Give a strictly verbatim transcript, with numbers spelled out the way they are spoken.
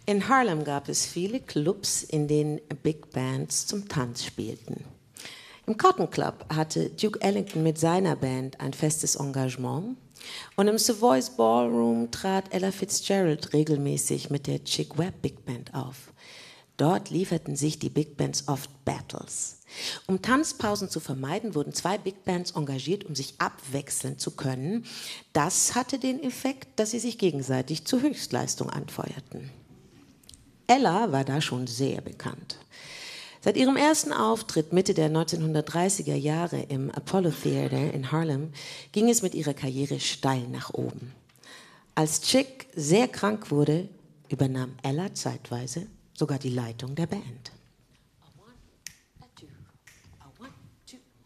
In Harlem gab es viele Clubs, in denen Big Bands zum Tanz spielten. Im Cotton Club hatte Duke Ellington mit seiner Band ein festes Engagement und im Savoy's Ballroom trat Ella Fitzgerald regelmäßig mit der Chick Webb Big Band auf. Dort lieferten sich die Big Bands oft Battles. Um Tanzpausen zu vermeiden, wurden zwei Big Bands engagiert, um sich abwechseln zu können. Das hatte den Effekt, dass sie sich gegenseitig zur Höchstleistung anfeuerten. Ella war da schon sehr bekannt. Seit ihrem ersten Auftritt Mitte der neunzehnhundertdreißiger Jahre im Apollo Theater in Harlem ging es mit ihrer Karriere steil nach oben. Als Chick sehr krank wurde, übernahm Ella zeitweise sogar die Leitung der Band.